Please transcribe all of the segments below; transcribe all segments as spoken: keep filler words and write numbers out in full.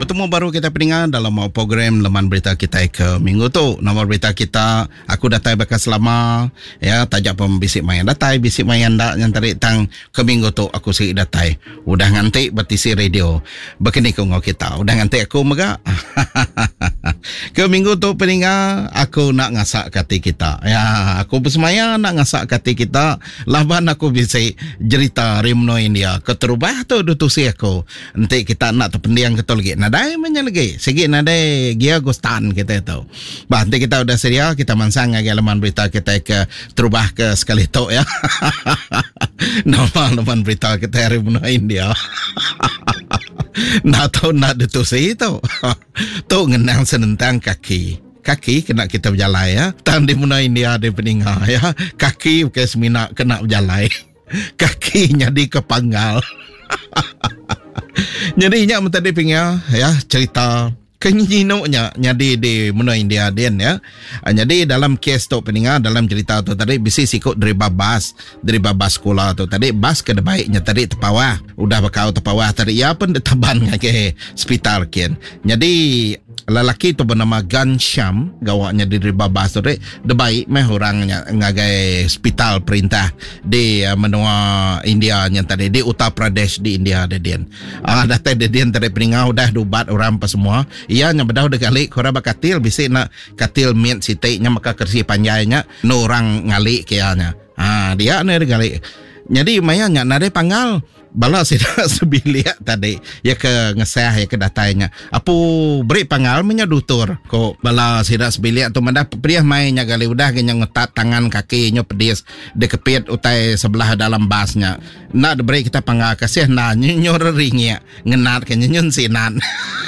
bertemu baru kita pendengar dalam program Laman Berita kita ke minggu tu. Nomor berita kita, aku datai bekas lama, ya, tajak pembisik mayan datai, bisik mayan dak yang tarik tang ke minggu tu aku sih datai. Udah ngantik bertisi radio. Begini kau ngau kita, udah ngantik aku megak. Ke minggu tu pendengar, aku nak ngasak kati kita. Ya, aku bersemaya nak ngasak kati kita. Laban aku bisik cerita Rimno India. Keterubah tu dutusi aku. Nanti kita nak terpendiang ketol lagi. Nadai menya lagi. Segi nadai gia gustan kita tu. Bah, nanti kita udah sedia. Kita mansang lagi laman berita kita ke terubah ke sekali tu ya. Nama laman berita kita Rimno India. Nak tahu nak dutusi tu. Tu ngenang senentang kaki. Kaki kena kita berjalan ya. Tang di mana India di peninggal ya. Kaki bukan semina kena berjalan. Kaki jadi kepanggal. Jadi nya tadi pinga ya cerita kenyinoknya nyadi di mana India den ya. Jadi dalam kes tu peninga dalam cerita tu tadi bisi sikut dari babas dari babas sekolah tu tadi bas ke baiknya tadi terpawah udah bakau terpawah tadi ya pun ditaban ke hospital kian. Jadi lelaki tu bernama Gansham gawaknya di babas tu de baik meh orangnya ngagai hospital perintah di uh, menua India yang tadi di Uttar Pradesh di India de den. Ah data de den tadi peninga udah dubat orang apa semua. Ia nya bedah de kali kora bakatil bisi nak katil miet sitik nya maka kersi panjainya no orang ngali kianya. Ah dia ne de kali. Jadi maya nya nade pangal bala sida sebilia tadi ya ke ngesah ya ke datanya apu beri pangal menya dutur ko bala sida sebilia tu mendah priah mainnya kali udah kenya ngetat tangan kaki nyo pedis dekepit utai sebelah dalam basnya nak beri kita pangal kasih na nyor ringnya ngenat kenya nyun sinan.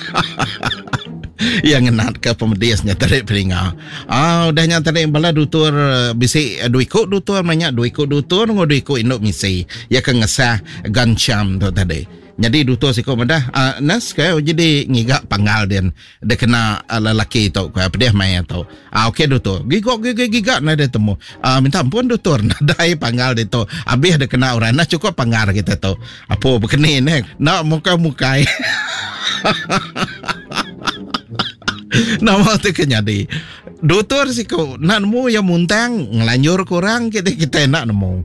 Yang ngenat ke pemedisnya tadi peringa. Ah udahnya tadi bala dutur bisi duiko dutur banyak duiko dutur ngo duiko induk misi. Ya ke ngesah Gansham tu tadi. Jadi dutur siko mendah uh, nas kaya jadi ngigak panggal den de kena uh, lelaki tu kaya pedih mai tu. Ah okey dutur. Gigok gigak gigak na de temu. Ah minta ampun dutur nadai panggal de tu. Habis de kena orang na cukup panggar kita tu. Apa berkenin eh nak muka-mukai. Nama tu kenyadi. Doktor sih kau nak nemu yang muntang ngelanjur kurang kita kita nak nemu.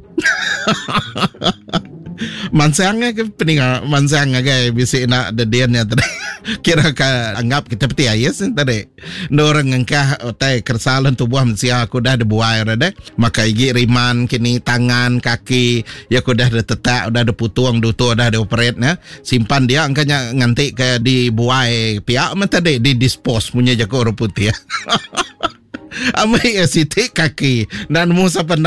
Mansangnya ke peninga mansangnya gay bisa nak dediannya tadi. Kira ka anggap kita peti ayas tadi. Orang ngengkah otai kersalan tubuh manusia aku dah dibuai ada. Maka igi riman kini tangan kaki ya aku dah tetak dah diputuang dutu dah dioperatnya. Simpan dia angkanya nganti ke dibuai pihak tadi di dispose punya jago orang putih. Amai sitik kaki dan musa